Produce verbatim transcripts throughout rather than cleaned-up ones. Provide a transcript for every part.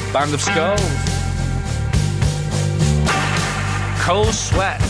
Band of Skulls. Cold Sweat.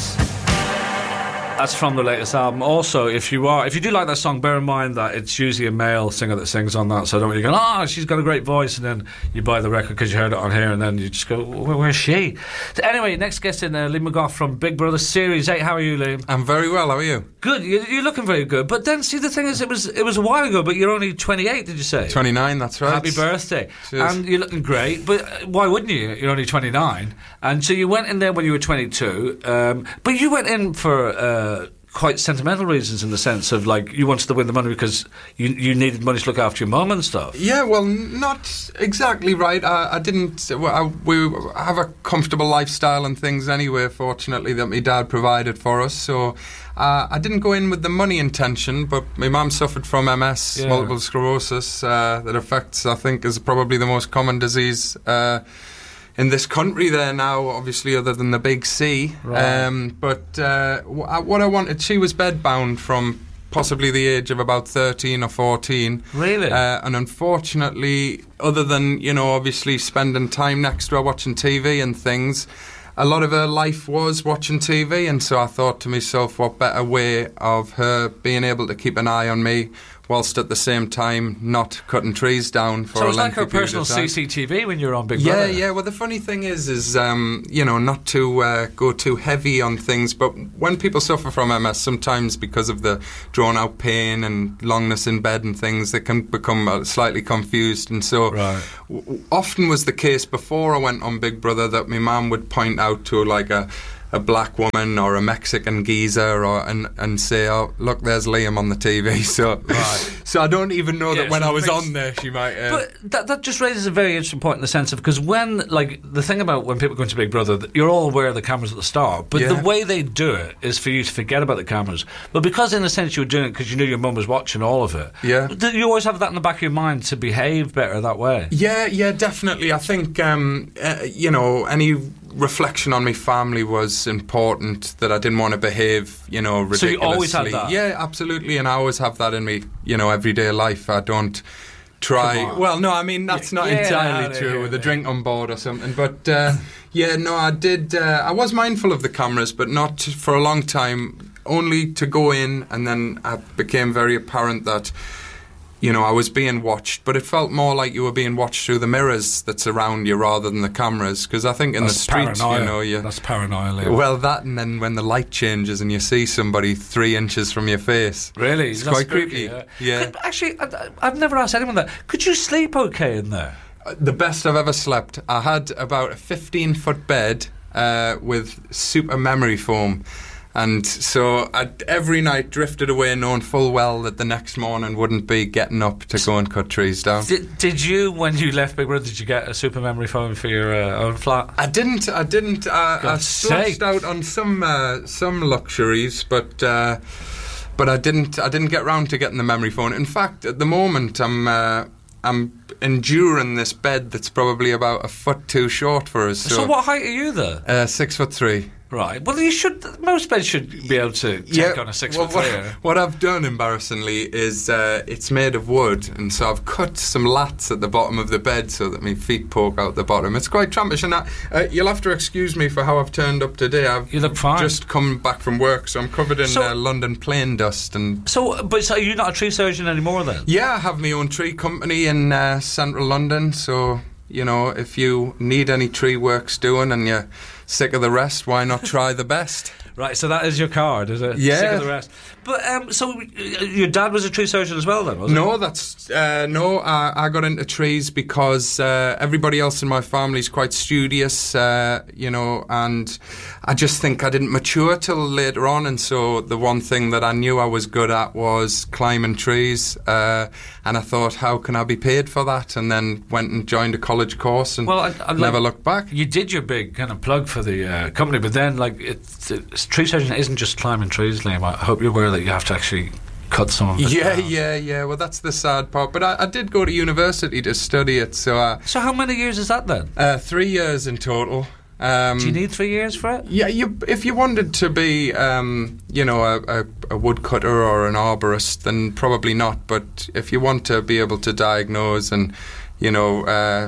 That's from the latest album. Also, if you are, if you do like that song, bear in mind that it's usually a male singer that sings on that. So I don't really go, oh, she's got a great voice, and then you buy the record because you heard it on here, and then you just go, Where, where's she? So anyway, next guest in, uh, Liam McGough from Big Brother Series eight. How are you, Liam? I'm very well. How are you? Good. You're, you're looking very good. But then, see, the thing is, it was it was a while ago. But you're only twenty-eight. Did you say? twenty-nine. That's right. Happy birthday! Cheers. And you're looking great. But why wouldn't you? You're only twenty-nine, and so you went in there when you were twenty-two. Um, but you went in for. Uh, quite sentimental reasons, in the sense of, like, you wanted to win the money because you you needed money to look after your mum and stuff. Yeah, well, not exactly right. I, I didn't. I, we have a comfortable lifestyle and things anyway, fortunately, that my dad provided for us. So uh, I didn't go in with the money intention, but my mum suffered from M S, yeah. multiple sclerosis, uh, that affects, I think, is probably the most common disease uh in this country there now, obviously, other than the big C. Right. Um, but uh, what I wanted, she was bedbound from possibly the age of about thirteen or fourteen. Really? Uh, and unfortunately, other than, you know, obviously spending time next to her watching T V and things, a lot of her life was watching T V. And so I thought to myself, what better way of her being able to keep an eye on me whilst at the same time not cutting trees down for a lengthy period of time. So it's like her personal C C T V when you're on Big yeah, Brother. Yeah, yeah. Well, the funny thing is, is um, you know, not to uh, go too heavy on things, but when people suffer from M S, sometimes because of the drawn-out pain and longness in bed and things, they can become uh, slightly confused. And so right. w- often was the case before I went on Big Brother that my mum would point out to, like, a a black woman or a Mexican geezer, or and, and say, oh, look, there's Liam on the T V. So right. so I don't even know yeah, that when so I was makes, on there, she might... Uh, but that, that just raises a very interesting point in the sense of, because when, like, the thing about when people go into Big Brother, you're all aware of the cameras at the start, but yeah. the way they do it is for you to forget about the cameras. But because, in a sense, you were doing it because you knew your mum was watching all of it, yeah. you always have that in the back of your mind to behave better that way. Yeah, yeah, definitely. I think, um, uh, you know, any reflection on my family was important, that I didn't want to behave, you know, ridiculously. So you always had that? Yeah, absolutely, and I always have that in me, you know, everyday life. I don't try... Well, no, I mean, that's not yeah, entirely no, true, yeah, with yeah. a drink on board or something, but, uh, yeah, no, I did... Uh, I was mindful of the cameras, but not for a long time, only to go in, and then it became very apparent that, you know, I was being watched, but it felt more like you were being watched through the mirrors that surround you rather than the cameras, because I think in That's the streets, paranoia. you know, you... That's paranoia, Liam. Well, that, and then when the light changes and you see somebody three inches from your face. Really? It's That's quite spooky, creepy. Yeah. yeah. Could, actually, I, I've never asked anyone that. Could you sleep okay in there? Uh, the best I've ever slept. I had about a fifteen-foot bed uh, with super memory foam. And so I every night drifted away knowing full well that the next morning wouldn't be getting up to go and cut trees down. Did, did you, when you left Big Brother, did you get a super memory foam for your uh, own flat? I didn't. I didn't. Uh, I God's splashed sake. out on some uh, some luxuries, but uh, but I didn't. I didn't get round to getting the memory foam. In fact, at the moment, I'm uh, I'm enduring this bed that's probably about a foot too short for us. So, So what height are you there? Uh, six foot three. Right. Well, you should. Most beds should be able to take Yeah, on a six well, foot three. what, what I've done, embarrassingly, is uh, it's made of wood, and so I've cut some lats at the bottom of the bed so that my feet poke out the bottom. It's quite trampish, and I, uh, you'll have to excuse me for how I've turned up today. I've You look fine. just come back from work, so I'm covered in So- uh, London plane dust. And So, but so you're not a tree surgeon anymore then? yeah, I have my own tree company in uh, central London, so, you know, if you need any tree works doing and you're sick of the rest, why not try the best? Right. So that is your card, is it? Yeah. Sick of the rest. But um, so uh, your dad was a tree surgeon as well, then, wasn't No, that's uh, no. I, I got into trees because uh, everybody else in my family is quite studious, uh, you know, and I just think I didn't mature till later on. And so the one thing that I knew I was good at was climbing trees, uh, and I thought, how can I be paid for that? And then went and joined a college course, and Well, I- I'd never like- looked back. You did your big kind of plug for the uh, company, but then, like, it's, it's, tree surgeon isn't just climbing trees, Liam. I hope you're aware that you have to actually cut some of it Yeah, down. yeah, yeah. Well, that's the sad part. But I, I did go to university to study it, so uh, So how many years is that then? uh, three years in total. Um, Do you need three years for it? Yeah, you, if you wanted to be, um, you know, a, a, a woodcutter or an arborist, then probably not. But if you want to be able to diagnose and, you know, uh,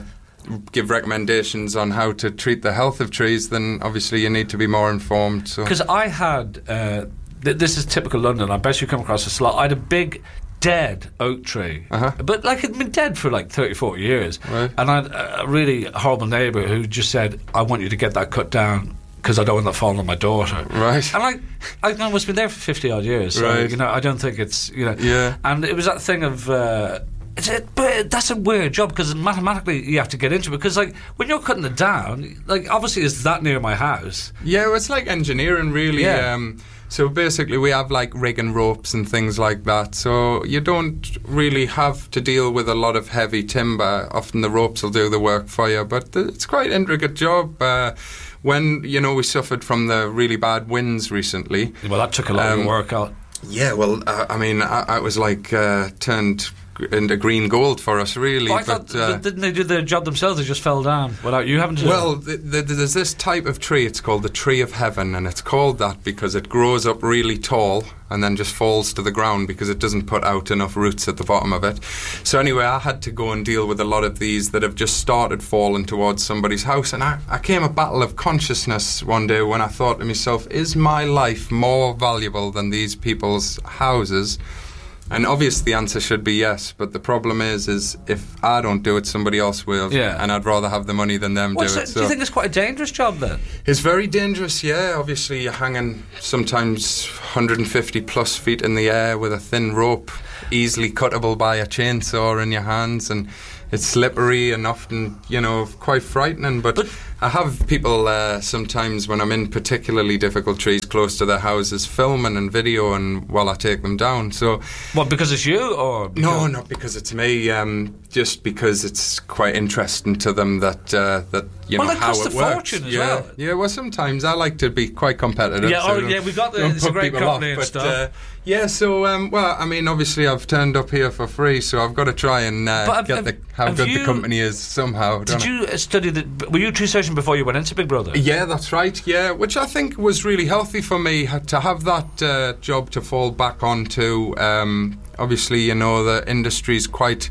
give recommendations on how to treat the health of trees, then obviously you need to be more informed. Because so. I had, uh, th- this is typical London, I bet you come across this a lot, I had a big dead oak tree, uh-huh. but like it'd been dead for like thirty, forty years, right. and I had a really horrible neighbour who just said, I want you to get that cut down because I don't want that falling on my daughter. Right. And like, I know it's been there for fifty odd years, so, right. you know, I don't think it's, you know, yeah. and it was that thing of, uh, It's a, but that's a weird job because mathematically you have to get into it because like when you're cutting it down, like obviously it's that near my house. Yeah, well, it's like engineering really. Yeah. Um, so basically we have like rig and ropes and things like that, so you don't really have to deal with a lot of heavy timber. Often the ropes will do the work for you, but th- it's quite an intricate job. Uh, when, you know, we suffered from the really bad winds recently. Well, that took a lot um, of work out. Yeah, well, uh, I mean, I, I was like uh, turned into green gold for us, really. Well, I but, thought, uh, didn't they do the job themselves? They just fell down without you having to. Well, the, the, there's this type of tree. It's called the tree of heaven, and it's called that because it grows up really tall and then just falls to the ground because it doesn't put out enough roots at the bottom of it. So anyway, I had to go and deal with a lot of these that have just started falling towards somebody's house, and I, I came a battle of consciousness one day when I thought to myself, is my life more valuable than these people's houses? And obviously the answer should be yes, but the problem is, is if I don't do it, somebody else will, yeah. and I'd rather have the money than them What's do it. it So. Do you think it's quite a dangerous job then? It's very dangerous, yeah. Obviously you're hanging sometimes one hundred fifty plus feet in the air with a thin rope, easily cuttable by a chainsaw in your hands, and it's slippery and often, you know, quite frightening. But, but I have people uh, sometimes when I'm in particularly difficult trees close to their houses filming and videoing while I take them down. So, what, because it's you or because no, not because it's me. Um, just because it's quite interesting to them that uh, that you well, know it how costs it a works. fortune as yeah, well. yeah. Well, sometimes I like to be quite competitive. Yeah, so oh yeah, we got the it's a great company off, and but, stuff. Uh, yeah, so um, well, I mean, obviously I've turned up here for free, so I've got to try and uh, have, get have, the how good you, the company is somehow. Did you I? study the? Were you tree surgeon before you went into Big Brother? Yeah, that's right. Yeah, which I think was really healthy for me to have that uh, job to fall back onto. Um, obviously, you know, the industry's quite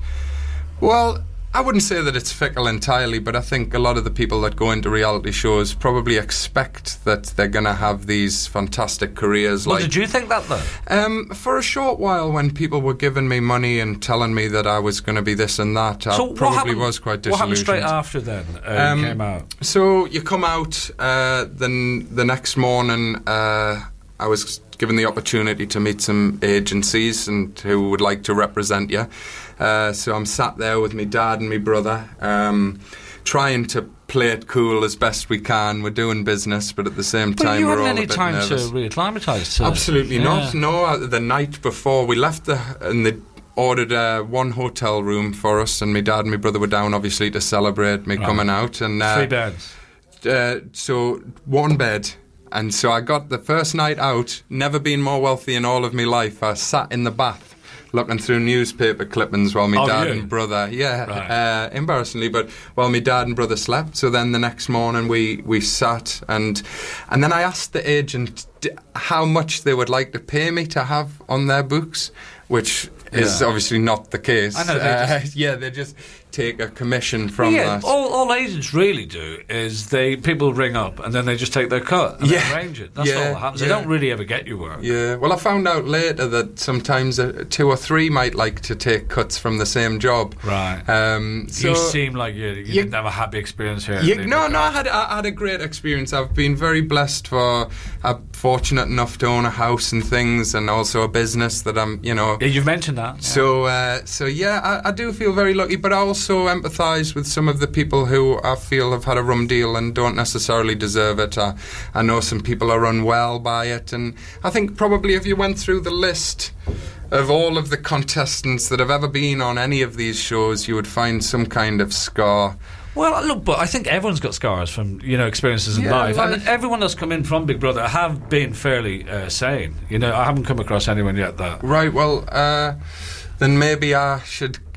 well. I wouldn't say that it's fickle entirely, but I think a lot of the people that go into reality shows probably expect that they're going to have these fantastic careers. Well, like, did you think that though? Um, for a short while, when people were giving me money and telling me that I was going to be this and that, so I probably happened, was quite disillusioned. What happened straight after then? Uh, um, you came out. So you come out. Uh, then the next morning, uh, I was given the opportunity to meet some agencies and who would like to represent you. Uh, so I'm sat there with my dad and my brother, um, trying to play it cool as best we can. We're doing business, but at the same but time, you we're hadn't all any a bit time nervous. to reacclimatise to Absolutely yeah. not. No, uh, the night before we left, the and they ordered uh, one hotel room for us, and my dad and my brother were down, obviously, to celebrate me right. coming out. And uh, three beds. Uh, so one bed. And so I got the first night out, never been more wealthy in all of my life. I sat in the bath looking through newspaper clippings while my oh, dad really? and brother, yeah, right. uh, embarrassingly, but while my dad and brother slept. So then the next morning we, we sat and and then I asked the agent d- how much they would like to pay me to have on their books, which is yeah. obviously not the case. I know. They uh, just yeah, they just take a commission from yeah, that. All, all agents really do is they people ring up and then they just take their cut and yeah. they arrange it. That's yeah. all that happens. Yeah. They don't really ever get you work. Yeah. Well, I found out later that sometimes uh, two or three might like to take cuts from the same job. Right. Um, so you seem like you, you, you didn't have a happy experience here. You, no, no, I had I had a great experience. I've been very blessed for. I'm fortunate enough to own a house and things, and also a business that I'm, you know. Yeah, you've mentioned that. Yeah. So, uh, so yeah, I, I do feel very lucky, but I also empathise with some of the people who I feel have had a rum deal and don't necessarily deserve it. I, I know some people are unwell by it, and I think probably if you went through the list of all of the contestants that have ever been on any of these shows, you would find some kind of scar. Well, look, but I think everyone's got scars from, you know, experiences in yeah, life. like, and everyone that's come in from Big Brother have been fairly uh, sane. You know, I haven't come across anyone yet that... Right, well, uh, then maybe I should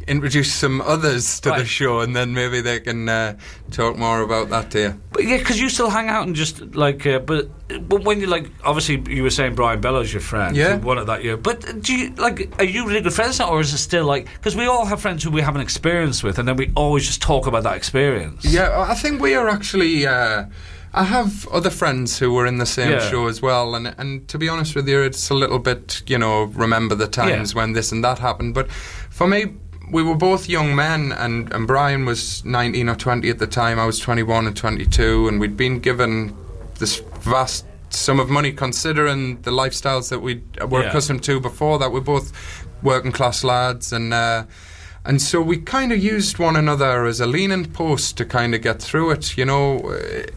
introduce some others to Right. the show, and then maybe they can uh, talk more about that to you. But yeah, because you still hang out and just like, uh, but but when you like, obviously you were saying Brian Bellows your friend, Yeah. who won it that year. But do you like, are you really good friends now, or is it still like? Because we all have friends who we have an experience with, and then we always just talk about that experience. Yeah, I think we are actually. Uh, I have other friends who were in the same Yeah. show as well, and and to be honest with you, it's a little bit, you know, remember the times Yeah. when this and that happened. But for me, we were both young men, and, and Brian was nineteen or twenty at the time. I was twenty-one and twenty-two, and we'd been given this vast sum of money, considering the lifestyles that we were Yeah. accustomed to before that. We're both working class lads, and uh, and so we kind of used one another as a leaning post to kind of get through it, you know.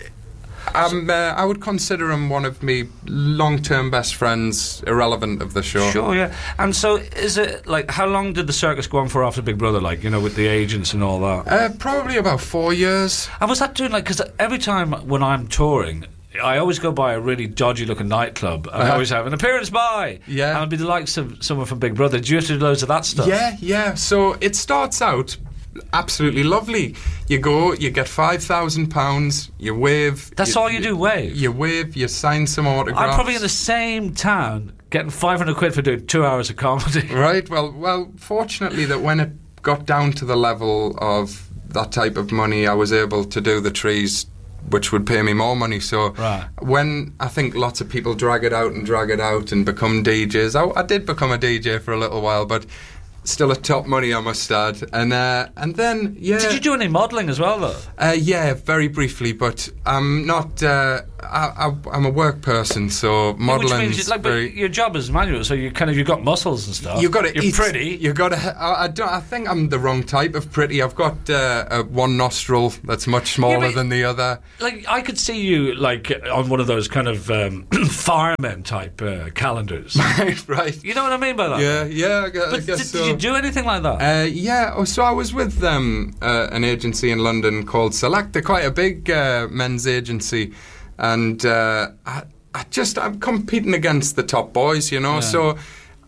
Um, uh, I would consider him one of me long-term best friends, irrelevant of the show. Sure, yeah. And so, is it like how long did the circus go on for after Big Brother? Like, you know, with the agents and all that. Uh, probably about four years. And was that doing like? Because every time when I'm touring, I always go by a really dodgy-looking nightclub. And I Uh-huh. always have an appearance by. Yeah. And it'd be the likes of someone from Big Brother. Do you have to do loads of that stuff? Yeah, yeah. So it starts out absolutely lovely. You go, you get five thousand pounds, you wave. That's all you do, wave? You wave, you sign some autographs. I'm probably in the same town getting five hundred quid for doing two hours of comedy. Right, well, well, fortunately that when it got down to the level of that type of money, I was able to do the trees, which would pay me more money. So Right. when I think lots of people drag it out and drag it out and become D Js, I, I did become a D J for a little while, but still at top money, I must add. And uh, and then, yeah. Did you do any modelling as well, though? Uh, yeah, very briefly, but I'm not. Uh, I, I, I'm a work person, so Which modelling. means you- like, but very. your job is manual, so you kind of you've got muscles and stuff. You've got to You're eat. pretty. You've got to. I, I don't. I think I'm the wrong type of pretty. I've got uh, uh, one nostril that's much smaller but- than the other. Like I could see you like on one of those kind of um, firemen type uh, calendars. Right, right. You know what I mean by that? Yeah, yeah. I, gu- I But guess did, so. did you do anything like that? Uh, yeah, oh, so I was with um, uh, an agency in London called Select. They're quite a big uh, men's agency, and uh, I, I just I'm competing against the top boys, you know. Yeah. So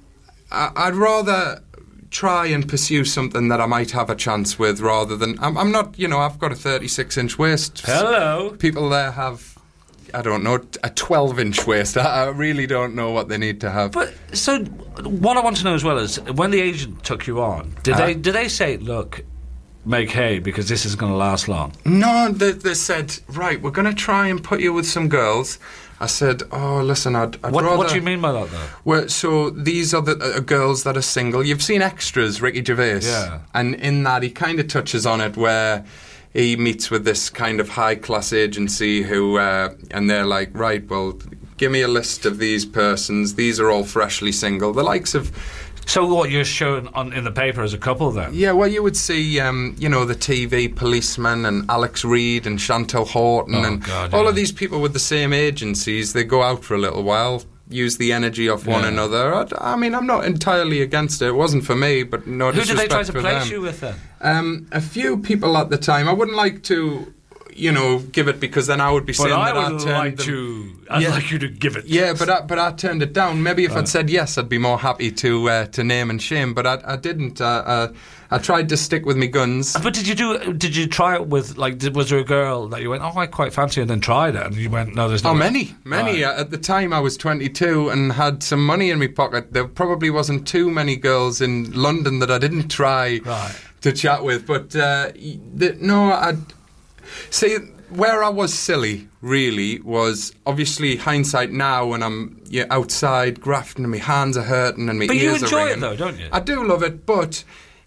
I, I'd rather try and pursue something that I might have a chance with, rather than I'm, I'm not, you know, I've got a thirty-six inch waist. Hello. People there have, I don't know, a twelve inch waist. I, I really don't know what they need to have. But so what I want to know as well is when the agent took you on, did Uh-huh. they did they say, look, make hay because this is going to last long? No, they, they said, right, we're going to try and put you with some girls. I said, oh, listen, I'd, I'd What, rather... what do you mean by that, though? Well, so these are the uh, girls that are single. You've seen Extras, Ricky Gervais. Yeah. And in that, he kind of touches on it where he meets with this kind of high-class agency who... Uh, and they're like, right, well, give me a list of these persons. These are all freshly single. The likes of... So what you're showing on in the paper as a couple then? Yeah, well, you would see, um, you know, the T V policeman and Alex Reid and Chantal Horton Oh, and God, all yeah. of these people with the same agencies. They go out for a little while, use the energy off one Yeah. another. I, I mean, I'm not entirely against it. It wasn't for me, but no Who did they disrespect try to for place them. you with then? Um, a few people at the time. I wouldn't like to, you know, give it because then I would be But saying I that I would turned like them- to. I'd Yeah. like you to give it. Yeah, but I, but I turned it down. Maybe if Right. I'd said yes, I'd be more happy to uh, to name and shame. But I, I didn't. Uh, uh, I tried to stick with me guns. But did you do? Did you try it with like? Did, was there a girl that you went, oh, I quite fancy, and then tried it, and you went, no, there's no. Oh, many, many. Right. Uh, At the time, I was twenty-two and had some money in my pocket. There probably wasn't too many girls in London that I didn't try Right. to chat with. But uh, y- the, no, I see where I was silly. Really, was obviously hindsight now when I'm yeah, outside grafting and my hands are hurting and my But you ears enjoy are it ringing. though, don't you? I do love it, but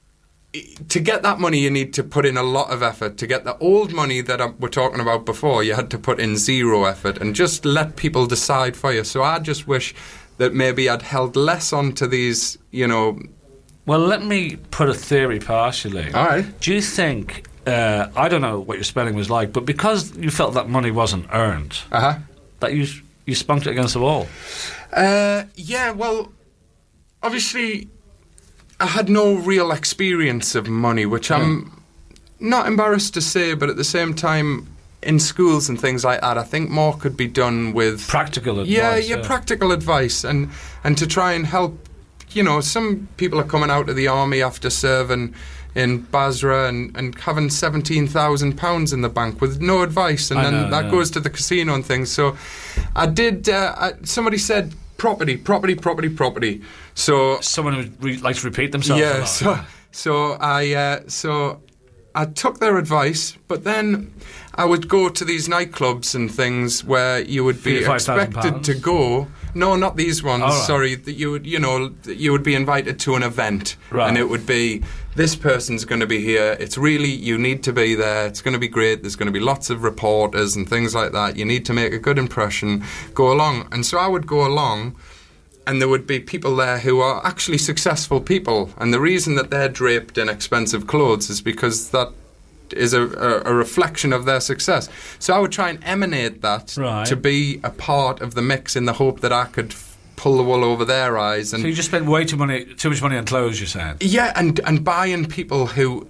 to get that money, you need to put in a lot of effort. To get the old money that I, we're talking about before, you had to put in zero effort and just let people decide for you. So I just wish that maybe I'd held less on to these, you know... Well, let me put a theory partially. All right. Do you think? Uh, I don't know what your spelling was like, but because you felt that money wasn't earned, Uh-huh. that you you spunked it against the wall. Uh, yeah, well, obviously, I had no real experience of money, which I'm not embarrassed to say, but at the same time, in schools and things like that, I think more could be done with... Practical advice. Yeah, yeah, practical advice, and and to try and help, you know, some people are coming out of the army after serving in Basra and, and having seventeen thousand pounds in the bank with no advice, and I then know, that yeah. goes to the casino and things. So I did, uh, I, somebody said property, property, property, property. So Someone who re- likes to repeat themselves. a yeah, lot. so so I uh, so I took their advice, but then I would go to these nightclubs and things where you would be five thousand expected pounds. to go. No, not these ones. All right. Sorry, that you would, you know, that you would be invited to an event, Right. and it would be this person's going to be here. It's really, you need to be there. It's going to be great. There's going to be lots of reporters and things like that. You need to make a good impression. Go along, and so I would go along. And there would be people there who are actually successful people. And the reason that they're draped in expensive clothes is because that is a, a, a reflection of their success. So I would try and emanate that Right. to be a part of the mix in the hope that I could f- pull the wool over their eyes. And So you just spent way too money, too much money on clothes, you're saying? yeah, and, and buying people who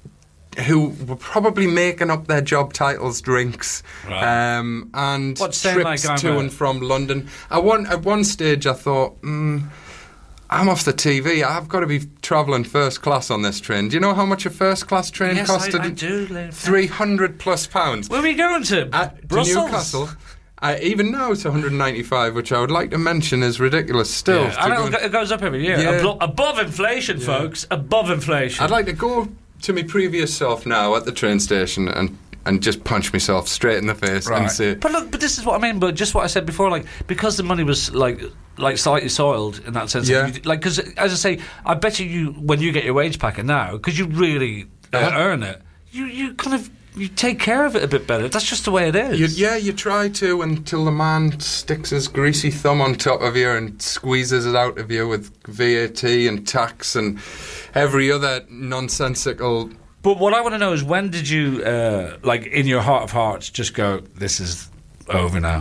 who were probably making up their job titles drinks, Right. um, and What's saying, trips like, I'm to a- and from London. I one, at one stage I thought, mm, I'm off the T V. I've got to be travelling first class on this train. Do you know how much a first class train Yes, costed? I, I do. Lynn. three hundred plus pounds. Where are we going to? At, to Brussels? Newcastle. Uh, even now it's one hundred ninety-five, which I would like to mention is ridiculous still. Yeah. to I go know and- it goes up every year. Yeah. Abo- above inflation, Yeah. folks. Above inflation. I'd like to go to my previous self now at the train station and, and just punch myself straight in the face and say, But look, but this is what I mean. But just what I said before, like because the money was like like slightly soiled in that sense. Yeah. You, like because as I say, I bet you, you when you get your wage packet now, because you really uh, Yeah. earn it, you you kind of you take care of it a bit better. That's just the way it is. you, yeah, you try to until the man sticks his greasy thumb on top of you and squeezes it out of you with V A T and tax and every other nonsensical. But what I want to know is when did you, uh, like in your heart of hearts, just go, this is over now?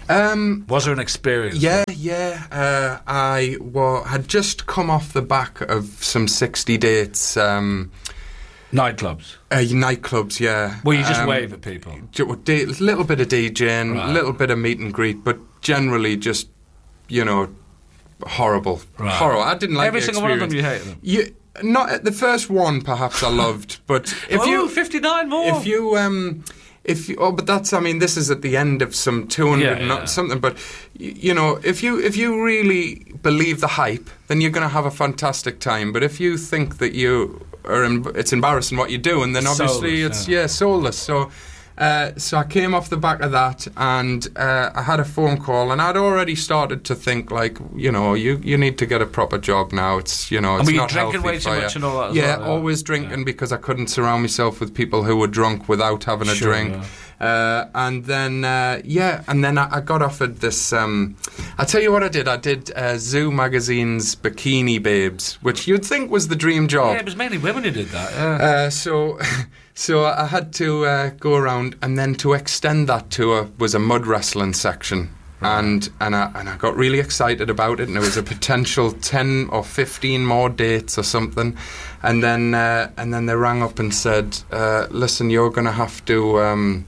Um, Was there an experience? yeah, yeah. Uh, I wa- had just come off the back of some sixty dates. Um, Nightclubs. uh, nightclubs, yeah. Where you just Um, wave at people. A little bit of DJing, a Right. little bit of meet and greet, but generally just, you know, horrible. Right. Horrible. I didn't like Every the single one of them, experience. you hated them. You, not at the first one, perhaps I loved, but if oh, you, fifty-nine more. if you, um, if you, oh, but that's, I mean, this is at the end of some two hundred Yeah, and yeah. not something, but y- you know, if you if you really believe the hype, then you're going to have a fantastic time. But if you think that you are, em- it's embarrassing what you're doing, then It's obviously soulless, it's yeah. yeah, soulless. So. Uh, so I came off the back of that, and uh, I had a phone call, and I'd already started to think, like, you know, you, you need to get a proper job now. It's, you know, it's were you not drinking healthy way too for much you. and all that as yeah, well, yeah? always drinking Yeah. because I couldn't surround myself with people who were drunk without having a Sure, drink. Uh, and then, uh, yeah, and then I, I got offered this. Um, I tell you what I did. I did uh, Zoo Magazine's Bikini Babes, which you'd think was the dream job. Yeah, it was mainly women who did that. Yeah. Uh, so, so I had to uh, go around, and then to extend that tour was a mud wrestling section, and and I and I got really excited about it, and there was a potential ten or fifteen more dates or something, and then uh, and then they rang up and said, uh, "Listen, you're going to have to." Um,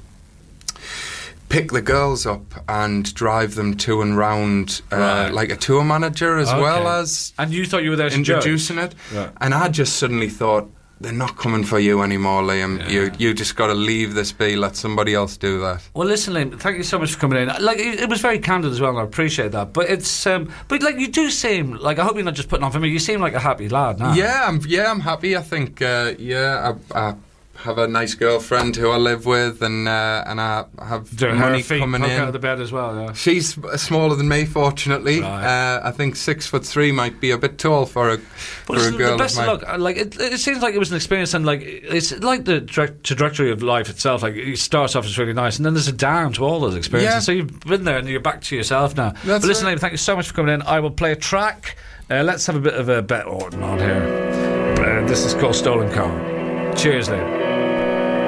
pick the girls up and drive them to and round uh, Right. like a tour manager as Okay. well as And you thought you were there to judge? introducing it. Right. And I just suddenly thought, they're not coming for you anymore, Liam. Yeah. You you just got to leave this be. Let somebody else do that. Well, listen, Liam, thank you so much for coming in. Like, it, it was very candid as well, and I appreciate that. But it's, um, but like, you do seem like, I hope you're not just putting on for me. You seem like a happy lad now. Yeah, I'm yeah, I'm happy. I think uh, yeah, I, I have a nice girlfriend who I live with, and uh, and I have Do her money feet coming poke in. out of the bed as well. Yeah. She's smaller than me, fortunately. Right. Uh, I think six foot three might be a bit tall for a for But a listen, girl the best of of mine. luck. Uh, Like it, it seems like it was an experience, and like it's like the direct trajectory of life itself. Like it starts off as really nice, and then there's a down to all those experiences. Yeah. So you've been there, and you're back to yourself now. That's but listen, right. Liam, thank you so much for coming in. I will play a track. Uh, let's have a bit of a Bet Orton on here. Uh, this is called Stolen Car. Cheers, Liam.